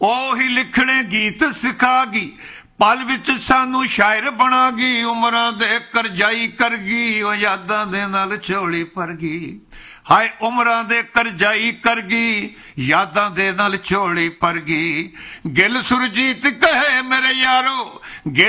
ਉਹੀ ਲਿਖਣੇ ਗੀਤ ਸਿਖਾ ਗਈ, ਪਲ ਵਿੱਚ ਸਾਨੂੰ ਸ਼ਾਇਰ ਬਣਾ ਗਈ। ਉਮਰਾਂ ਦੇ ਕਰਜ਼ਾਈ ਕਰ ਗਈ, ਉਹ ਯਾਦਾਂ ਦੇ ਨਾਲ ਝੋਲੀ ਭਰ ਗਈ। ਹਾਏ ਉਮਰਾਂ ਦੇ ਕਰਜ਼ਾਈ ਕਰ ਗਈ, ਯਾਦਾਂ ਦੇ ਨਾਲ ਝੋਲੀ ਭਰ ਗਈ। ਗਿੱਲ ਸੁਰਜੀਤ ਕਹੇ ਮੇਰੇ ਯਾਰੋ, ਗਿੱਲ